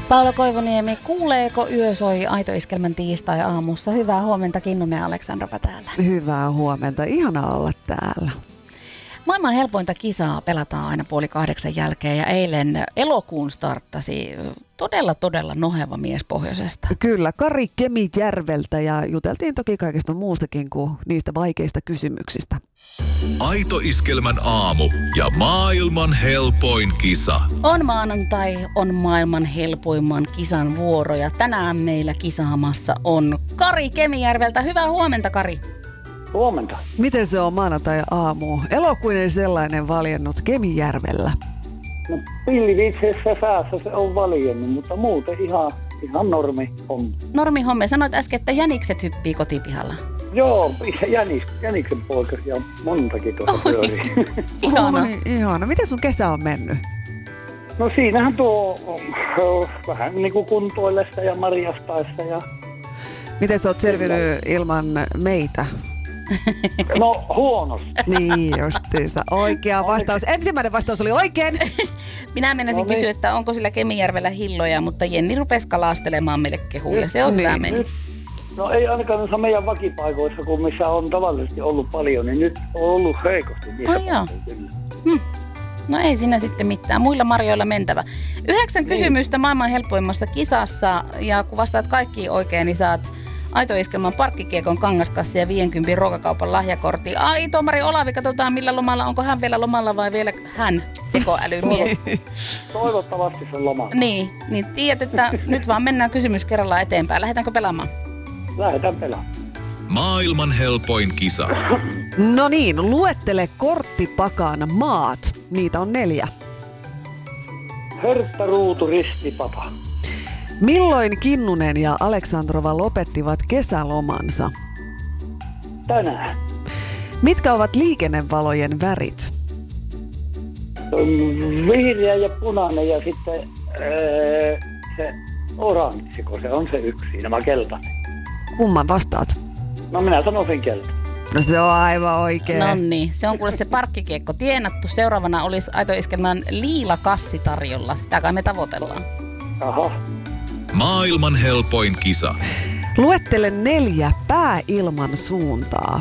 Paula Koivuniemi, kuuleeko Yö soi Aito Iskelmän tiistai-aamussa? Hyvää huomenta, Kinnunen ja Aleksandrova täällä. Hyvää huomenta, ihana olla täällä. Maailman helpointa kisaa pelataan aina 7:30 jälkeen ja eilen elokuun starttasi todella noheva mies pohjoisesta. Kyllä, Kari Kemijärveltä ja juteltiin toki kaikesta muustakin kuin niistä vaikeista kysymyksistä. Aito Iskelmän aamu ja maailman helpoin kisa. On maanantai, on maailman helpoimman kisan vuoro ja tänään meillä kisaamassa on Kari Kemijärveltä. Hyvää huomenta, Kari. Huomenta. Miten se on maanantai-aamu? Elokuinen sellainen valjennut Kemijärvellä. No pillivitsessä säässä se on valjennut, mutta muuten ihan normi homma. Normi homme, sanoit äsken, että jänikset hyppii kotipihalla. Joo, jäniksen poikasia montakin tuossa pyörii. Ihana. Oi, ihana. Miten sun kesä on mennyt? No siinähän tuo vähän niin kuin kuntoillessa ja marjastaessa ja... Miten sä oot selvinnyt ilman meitä? No huonosti. Niin justiinsa. Oikea vastaus. Ensimmäinen vastaus oli oikein. Minä menisin kysyä, että onko sillä Kemijärvellä hilloja, mutta Jenni rupesi kalastelemaan meille kehuja. Se on hyvä meni. No ei ainakaan noissa meidän vakipaikoissa, kun missä on tavallisesti ollut paljon, niin nyt on ollut heikosti. No ei siinä sitten mitään. Muilla marjoilla mentävä. 9 kysymystä maailman helpoimmassa kisassa ja kun vastaat kaikkiin oikein, niin saat Aito Iskelman parkkikiekon kangaskassi ja 50 ruokakaupan lahjakortti. Ai, tuomari Olavi, katsotaan millä lomalla. Onko hän vielä lomalla vai vielä hän, tekoälymies? Toivottavasti se on lomalla. Niin tiedät, että nyt vaan mennään kysymys kerrallaan eteenpäin. Lähdetäänkö pelaamaan? Lähdetään pelaamaan. Maailman helpoin kisa. No niin, luettele korttipakan maat. Niitä on 4. Hertta, Ruutu, Ristipapa. Milloin Kinnunen ja Aleksandrova lopettivat kesälomansa? Tänään. Mitkä ovat liikennevalojen värit? Vihreä ja punainen ja sitten se oranssi, kun se on se yksi, nämä keltainen. Kumman vastaat? No minä sanon sen keltainen. No se on aivan oikein. No niin, se on kuule se parkkikiekko tienattu. Seuraavana olisi Aito Iskelman liila kassi tarjolla. Sitä kai me tavoitellaan. Aha. Maailman helpoin kisa. Luettele 4 pääilman suuntaa.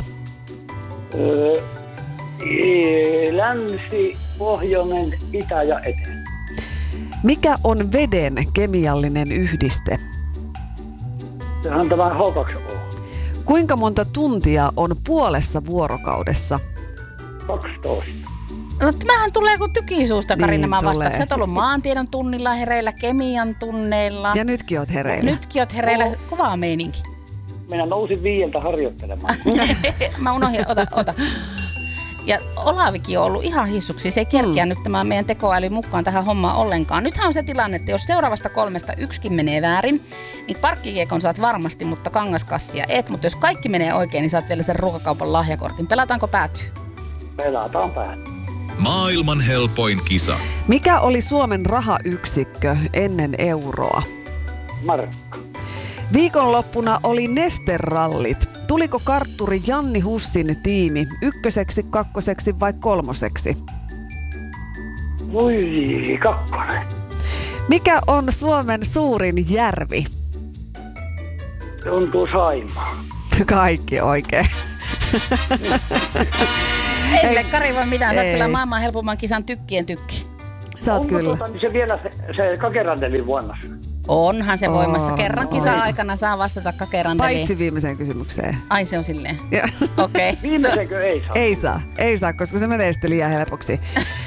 Länsi, pohjoinen, itä ja etelä. Mikä on veden kemiallinen yhdiste? Sehän on tämä H2O. Kuinka monta tuntia on puolessa vuorokaudessa? 12. No tämähän tulee kuin tykisuusta, Kari, Niin, nämä tulee. vastaat. Sä oot ollut maantiedon tunnilla hereillä, kemian tunneilla. Ja nytkin oot hereillä. Nytkin oot hereillä. Kovaa meininki. Minä nousin 5 harjoittelemaan. Mä unohdin, ota. Ja Olavikin on ollut ihan hissuksi. Se ei kerkeä nyt tämä meidän tekoäly mukaan tähän hommaan ollenkaan. Nythän on se tilanne, että jos seuraavasta 3 yksikin menee väärin, niin parkkikiekon saat varmasti, mutta kangaskassia et. Mutta jos kaikki menee oikein, niin saat vielä sen ruokakaupan lahjakortin. Pelataanko päätyy? Pelataan päälle. Maailman helpoin kisa. Mikä oli Suomen rahayksikkö ennen euroa? Markka. Viikonloppuna oli Nesterallit. Tuliko kartturi Janni Hussin tiimi 1., 2. vai 3? Voi, 2. Mikä on Suomen suurin järvi? Se on tuo Saimaa. Kaikki oikein. Ei sille Kari voi mitään. Sä oot Ei. kyllä maailman helpomman kisan tykkien tykki. Sä oot Onko kyllä. se vielä se Kakerandelin vuonna? Onhan se voimassa. On, Kerran kisa-aikana saa vastata kakerandeliin. Paitsi viimeiseen kysymykseen. Ai se on silleen. Ja. Okei. Okay. Viimeisenkö ei saa? Ei saa, koska se menee sitten liian helpoksi.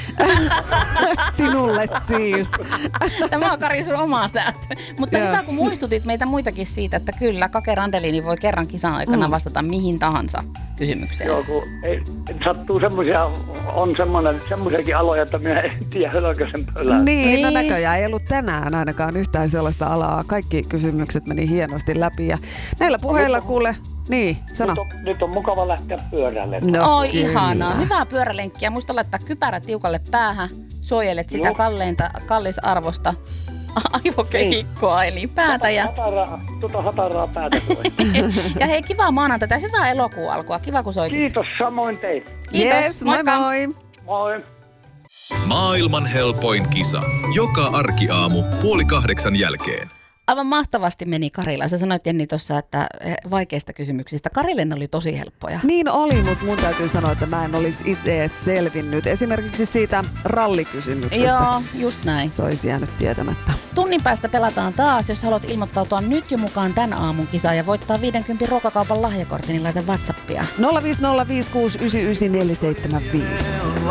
Sinulle siis. Tämä on Kari sun oma säätö. Mutta Joo. hyvä, kun muistutit meitä muitakin siitä, että kyllä Kake Randeliini voi kerran kisan aikana vastata mihin tahansa kysymykseen. Joo, kun sattuu semmoisiakin aloja, että minä en tiedä, hölkö sen pölää. Niin, no Niin. näköjään ei ollut tänään ainakaan yhtään sellaista alaa. Kaikki kysymykset meni hienosti läpi ja näillä puheilla kuule, niin, sano. Nyt on mukava lähteä pyörälle. No, Oi kyllä. ihanaa, hyvää pyörälenkkiä. Muista laittaa kypärä tiukalle päähän, suojelet sitä kallisarvosta aivokehikkoa, eli päätä. Hataraa päätä voi. Ja hei, kivaa maanantaita, hyvää elokuun alkua, kiva kun soitit. Kiitos samoin teille. Kiitos, Yes, moi moi. Moi. Maailman helpoin kisa. Joka arkiaamu 7:30 jälkeen. Aivan mahtavasti meni Karilla. Sä sanoit, Jenni, tuossa, että vaikeista kysymyksistä. Karille ne oli tosi helppoja. Niin oli, mutta mun täytyy sanoa, että mä en olisi itse selvinnyt. Esimerkiksi siitä rallikysymyksestä. Joo, just näin. Se olisi jäänyt tietämättä. Tunnin päästä pelataan taas. Jos haluat ilmoittautua nyt jo mukaan tän aamun kisaan ja voittaa 50 ruokakaupan lahjakortin, niin laita WhatsAppia. 05056999475.